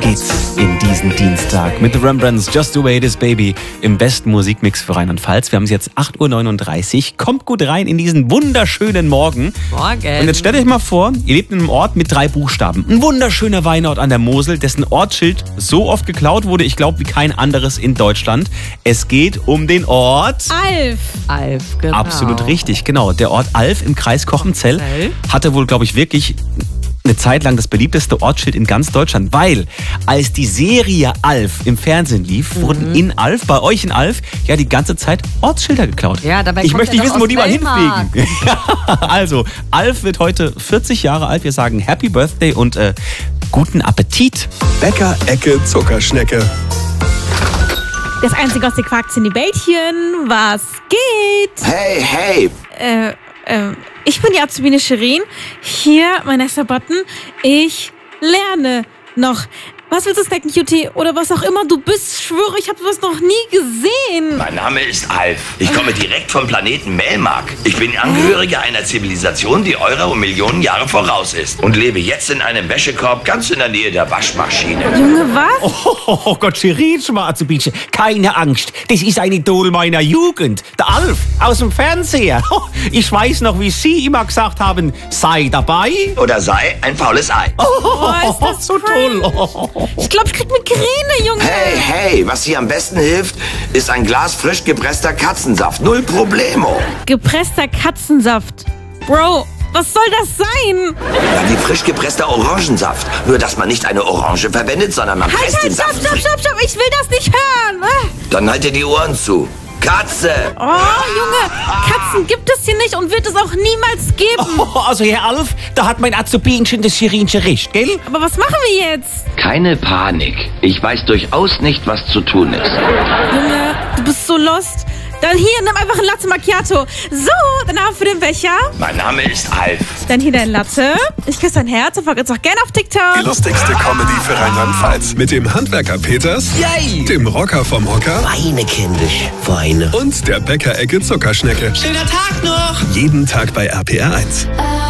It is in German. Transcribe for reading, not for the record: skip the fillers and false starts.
geht's in diesen Dienstag mit The Rembrandts, Just the Way It Is, Baby, im besten Musikmix für Rheinland-Pfalz. Wir haben es jetzt 8.39 Uhr. Kommt gut rein in diesen wunderschönen Morgen. Morgen. Und jetzt stellt euch mal vor, ihr lebt in einem Ort mit 3 Buchstaben. Ein wunderschöner Weinort an der Mosel, dessen Ortsschild so oft geklaut wurde, ich glaube, wie kein anderes in Deutschland. Es geht um den Ort... Alf, genau. Absolut richtig, genau. Der Ort Alf im Kreis Kochenzell hatte wohl, glaube ich, wirklich eine Zeit lang das beliebteste Ortsschild in ganz Deutschland, weil als die Serie Alf im Fernsehen lief, wurden in Alf, bei euch in Alf, ja die ganze Zeit Ortsschilder geklaut. Ja, dabei ich kommt möchte nicht wissen, wo die mal Dänemark. hinfliegen. Also, Alf wird heute 40 Jahre alt. Wir sagen Happy Birthday und guten Appetit. Bäcker-Ecke Zuckerschnecke. Das einzige aus den Quarks in die Bällchen. Was geht? Hey. Ich bin die Azubine Shirin. Hier, mein nächster Button. Ich lerne noch. Was willst du snacken, Cutie? Oder was auch immer du bist. Ich schwöre, ich habe sowas noch nie gesehen. Mein Name ist Alf. Ich komme direkt vom Planeten Melmark. Ich bin Angehöriger einer Zivilisation, die eure um Millionen Jahre voraus ist. Und lebe jetzt in einem Wäschekorb ganz in der Nähe der Waschmaschine. Junge, was? Oh Gott, Shirin, Schmarzebitsche. Keine Angst, das ist ein Idol meiner Jugend. Der Alf aus dem Fernseher. Ich weiß noch, wie Sie immer gesagt haben, sei dabei. Oder sei ein faules Ei. Ist das so fein. toll. Ich glaube, ich krieg Migräne, Junge. Hey, was hier am besten hilft, ist ein Glas frisch gepresster Katzensaft. Null Problemo. Gepresster Katzensaft. Bro, was soll das sein? Ja, wie frisch gepresster Orangensaft. Nur, dass man nicht eine Orange verwendet, sondern man presst den Saft. Stopp. Ich will das nicht hören. Dann halt dir die Ohren zu. Katze! Oh, Junge, Katzen gibt es hier nicht und wird es auch niemals geben. Also, Herr Alf, da hat mein Azubinchen das Shirinchen recht, gell? Aber was machen wir jetzt? Keine Panik. Ich weiß durchaus nicht, was zu tun ist. Junge, du bist so lost. Dann hier, nimm einfach ein Latte Macchiato. So, dann Name für den Becher. Mein Name ist Alf. Dann hier dein Latte. Ich küsse dein Herz und folge uns auch gerne auf TikTok. Die lustigste Comedy für Rheinland-Pfalz. Mit dem Handwerker Peters, dem Rocker vom Hocker Weine, kindisch, weine. und der Bäcker-Ecke Zuckerschnecke. Schöner Tag noch! Jeden Tag bei RPR 1.